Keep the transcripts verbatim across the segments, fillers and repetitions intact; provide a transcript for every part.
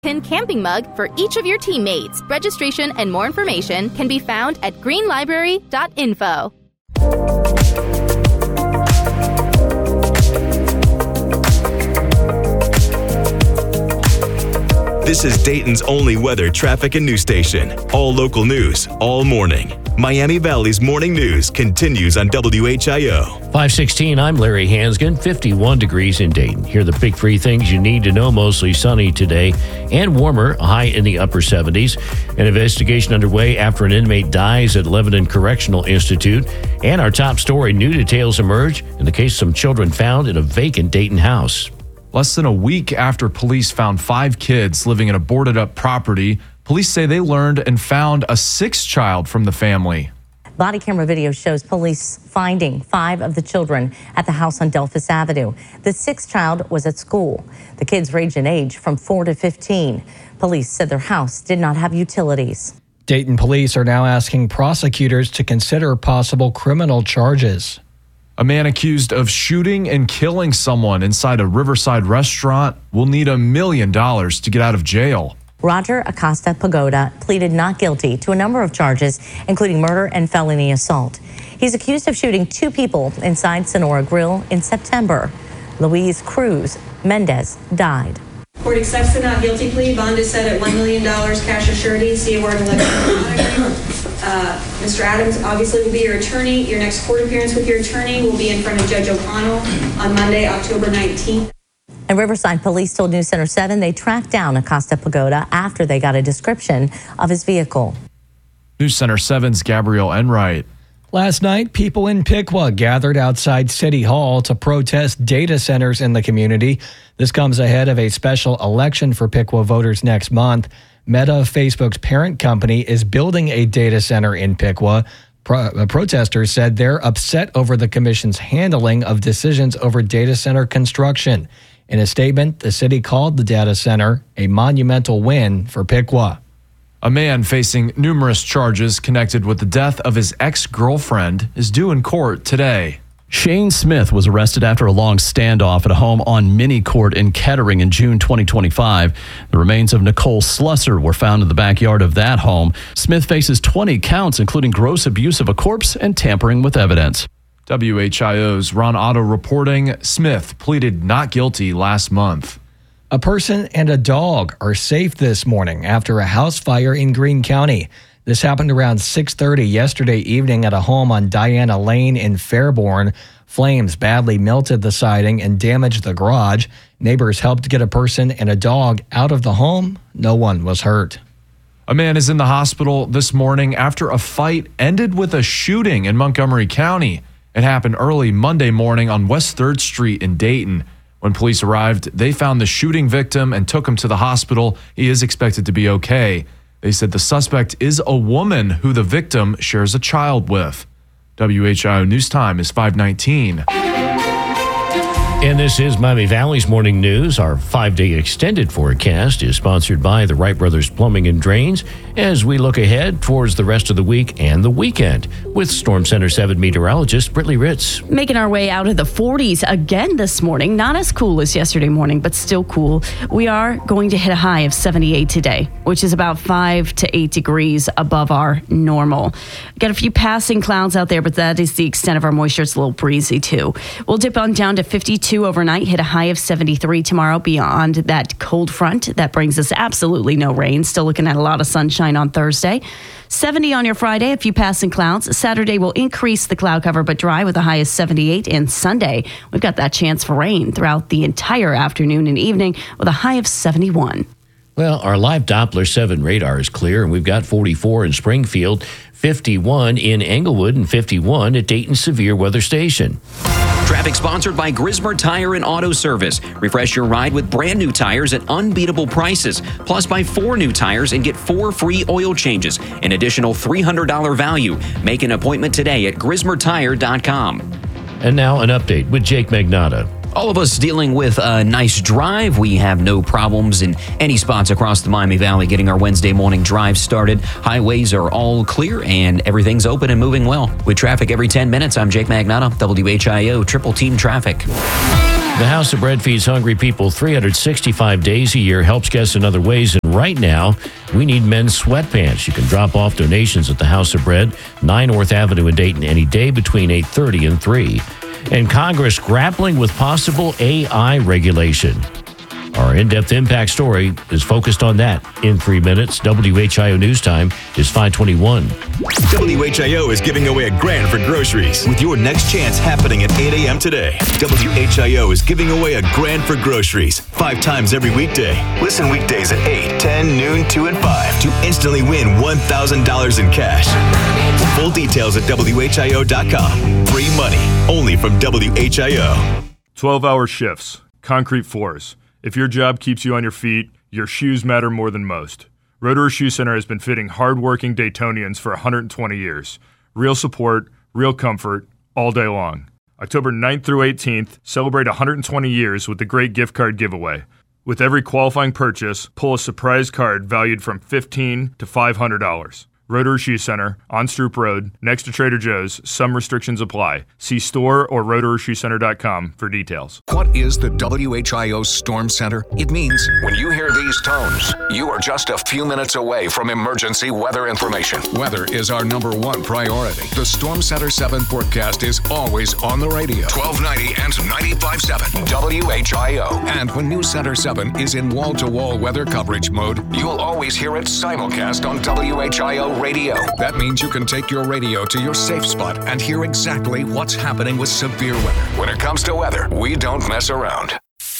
Pin camping mug for each of your teammates. Registration and more information can be found at green library dot info. This is Dayton's only weather, traffic, and news station. All local news, all morning. Miami Valley's morning news continues on W H I O. five sixteen, I'm Larry Hansgen, fifty-one degrees in Dayton. Here are the big three things you need to know. Mostly sunny today and warmer, high in the upper seventies. An investigation underway after an inmate dies at Lebanon Correctional Institute. And our top story, new details emerge in the case of some children found in a vacant Dayton house. Less than a week after police found five kids living in a boarded-up property, police say they learned and found a sixth child from the family. Body camera video shows police finding five of the children at the house on Delphus Avenue. The sixth child was at school. The kids range in age from four to fifteen. Police said their house did not have utilities. Dayton police are now asking prosecutors to consider possible criminal charges. A man accused of shooting and killing someone inside a Riverside restaurant will need a million dollars to get out of jail. Roger Acosta Pagoda pleaded not guilty to a number of charges, including murder and felony assault. He's accused of shooting two people inside Sonora Grill in September. Luis Cruz Mendez died. Court accepts the not guilty plea. Bond is set at one million dollars cash or surety. See award electronic monitoring. Uh, Mister Adams obviously will be your attorney. Your next court appearance with your attorney will be in front of Judge O'Connell on Monday, October nineteenth. And Riverside police told News Center seven they tracked down Acosta Pagoda after they got a description of his vehicle. News Center seven's Gabrielle Enright. Last night, people in Piqua gathered outside City Hall to protest data centers in the community. This comes ahead of a special election for Piqua voters next month. Meta, Facebook's parent company, is building a data center in Piqua. Pro- protesters said they're upset over the commission's handling of decisions over data center construction. In a statement, the city called the data center a monumental win for Piqua. A man facing numerous charges connected with the death of his ex-girlfriend is due in court today. Shane Smith was arrested after a long standoff at a home on Mini Court in Kettering in June twenty twenty-five. The remains of Nicole Slusser were found in the backyard of that home. Smith faces twenty counts, including gross abuse of a corpse and tampering with evidence. W H I O's Ron Otto reporting Smith pleaded not guilty last month. A person and a dog are safe this morning after a house fire in Greene County. This happened around six thirty yesterday evening at a home on Diana Lane in Fairborn. Flames badly melted the siding and damaged the garage. Neighbors helped get a person and a dog out of the home. No one was hurt. A man is in the hospital this morning after a fight ended with a shooting in Montgomery County. It happened early Monday morning on West third Street in Dayton. When police arrived, they found the shooting victim and took him to the hospital. He is expected to be okay. They said the suspect is a woman who the victim shares a child with. W H I O News Time is five nineteen. And this is Miami Valley's Morning News. Our five-day extended forecast is sponsored by the Wright Brothers Plumbing and Drains as we look ahead towards the rest of the week and the weekend with Storm Center seven meteorologist Brittany Ritz. Making our way out of the forties again this morning. Not as cool as yesterday morning, but still cool. We are going to hit a high of seventy-eight today, which is about five to eight degrees above our normal. Got a few passing clouds out there, but that is the extent of our moisture. It's a little breezy too. We'll dip on down to fifty-two overnight, hit a high of seventy-three tomorrow beyond that cold front. That brings us absolutely no rain. Still looking at a lot of sunshine on Thursday. seventy on your Friday, a few passing clouds. Saturday will increase the cloud cover but dry with a high of seventy-eight. And Sunday, we've got that chance for rain throughout the entire afternoon and evening with a high of seventy-one. Well, our live Doppler seven radar is clear, and we've got forty-four in Springfield, fifty-one in Englewood, and fifty-one at Dayton Severe Weather Station. Traffic sponsored by Grismer Tire and Auto Service. Refresh your ride with brand new tires at unbeatable prices. Plus, buy four new tires and get four free oil changes. An additional three hundred dollars value. Make an appointment today at grismer tire dot com. And now an update with Jake Magnotta. All of us dealing with a nice drive. We have no problems in any spots across the Miami Valley getting our Wednesday morning drive started. Highways are all clear and everything's open and moving well. With traffic every ten minutes, I'm Jake Magnotta, W H I O Triple Team Traffic. The House of Bread feeds hungry people three hundred sixty-five days a year, helps guests in other ways, and right now, we need men's sweatpants. You can drop off donations at the House of Bread, nine North Avenue in Dayton, any day between eight thirty and three. And Congress grappling with possible A I regulation. Our in-depth impact story is focused on that in three minutes. W H I O News Time is five twenty-one. W H I O is giving away a grand for groceries with your next chance happening at eight a.m. today. W H I O is giving away a grand for groceries five times every weekday. Listen weekdays at eight, ten, noon, two, and five to instantly win one thousand dollars in cash. Full details at W H I O dot com. Free money only from W H I O. twelve-hour shifts, concrete floors. If your job keeps you on your feet, your shoes matter more than most. Rotorua Shoe Center has been fitting hard-working Daytonians for one hundred twenty years. Real support, real comfort, all day long. October ninth through eighteenth, celebrate one hundred twenty years with the Great Gift Card Giveaway. With every qualifying purchase, pull a surprise card valued from fifteen dollars to five hundred dollars. Rotorua Shoe Center, on Stroop Road, next to Trader Joe's. Some restrictions apply. See store or rotorua shoe center dot com for details. What is the W H I O Storm Center? It means when you hear these tones, you are just a few minutes away from emergency weather information. Weather is our number one priority. The Storm Center seven forecast is always on the radio. twelve ninety and ninety-five point seven W H I O. And when News Center seven is in wall-to-wall weather coverage mode, you'll always hear it simulcast on W H I O radio. That means you can take your radio to your safe spot and hear exactly what's happening with severe weather. When it comes to weather, we don't mess around.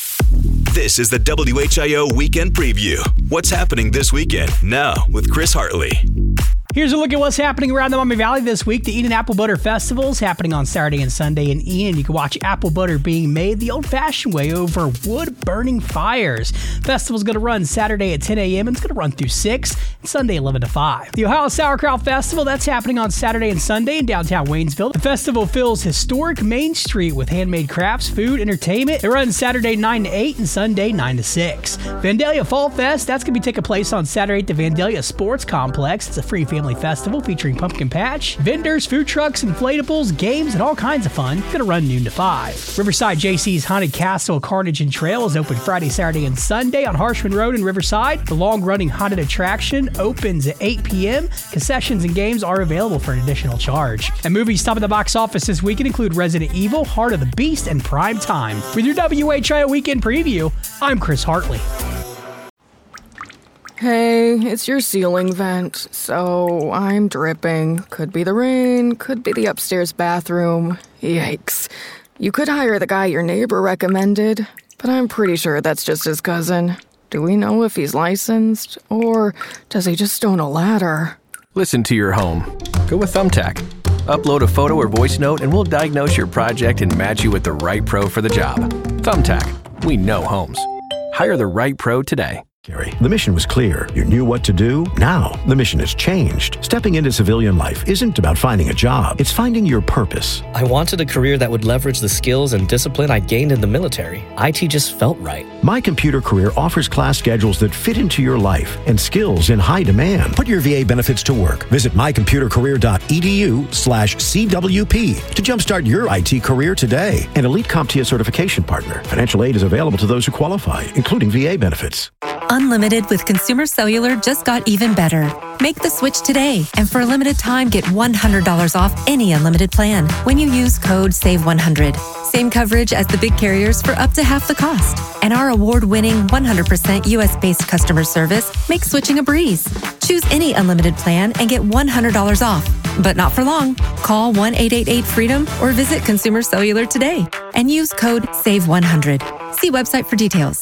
This is the W H I O Weekend Preview. What's happening this weekend? Now with Chris Hartley. Here's a look at what's happening around the Maumee Valley this week. The Eden Apple Butter Festival is happening on Saturday and Sunday in Eden. You can watch apple butter being made the old-fashioned way over wood-burning fires. Festival's going to run Saturday at ten a.m. and it's going to run through six, and Sunday eleven to five. The Ohio Sauerkraut Festival, that's happening on Saturday and Sunday in downtown Waynesville. The festival fills historic Main Street with handmade crafts, food, entertainment. It runs Saturday nine to eight and Sunday nine to six. Vandalia Fall Fest, that's going to be taking place on Saturday at the Vandalia Sports Complex. It's a free family festival featuring pumpkin patch, vendors, food trucks, inflatables, games, and all kinds of fun. Gonna run noon to five. Riverside J C's Haunted Castle Carnage and Trail is open Friday, Saturday, and Sunday on Harshman Road in Riverside. The long-running haunted attraction opens at eight p.m. Concessions and games are available for an additional charge. And movies top of the box office this weekend include Resident Evil, Heart of the Beast, and Prime Time. With your W H I O Weekend Preview, I'm Chris Hartley. Hey, it's your ceiling vent, so I'm dripping. Could be the rain, could be the upstairs bathroom. Yikes. You could hire the guy your neighbor recommended, but I'm pretty sure that's just his cousin. Do we know if he's licensed, or does he just own a ladder? Listen to your home. Go with Thumbtack. Upload a photo or voice note and we'll diagnose your project and match you with the right pro for the job. Thumbtack. We know homes. Hire the right pro today. Gary, the mission was clear. You knew what to do. Now, the mission has changed. Stepping into civilian life isn't about finding a job. It's finding your purpose. I wanted a career that would leverage the skills and discipline I gained in the military. I T just felt right. My Computer Career offers class schedules that fit into your life and skills in high demand. Put your V A benefits to work. Visit mycomputercareer.edu slash CWP to jumpstart your I T career today. An Elite CompTIA certification partner. Financial aid is available to those who qualify, including V A benefits. Unlimited with Consumer Cellular just got even better. Make the switch today, and for a limited time, get one hundred dollars off any unlimited plan when you use code save one hundred. Same coverage as the big carriers for up to half the cost. And our award-winning one hundred percent U S-based customer service makes switching a breeze. Choose any unlimited plan and get one hundred dollars off. But not for long. Call one eight eight eight freedom or visit Consumer Cellular today and use code save one hundred. See website for details.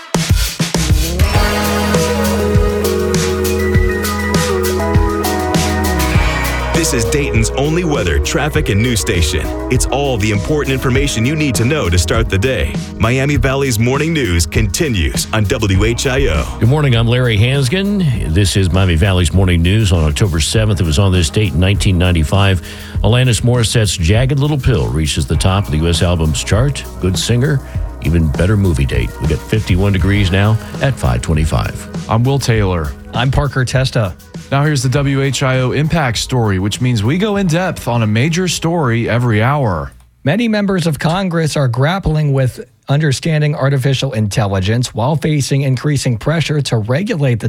This is Dayton's only weather, traffic, and news station. It's all the important information you need to know to start the day. Miami Valley's morning news continues on W H I O. Good morning, I'm Larry Hansgen. This is Miami Valley's morning news on October seventh. It was on this date in nineteen ninety-five. Alanis Morissette's Jagged Little Pill reaches the top of the U S albums chart. Good singer, even better movie date. We got fifty-one degrees now at five twenty-five. I'm Will Taylor. I'm Parker Testa. Now here's the W H I O Impact Story, which means we go in depth on a major story every hour. Many members of Congress are grappling with understanding artificial intelligence while facing increasing pressure to regulate the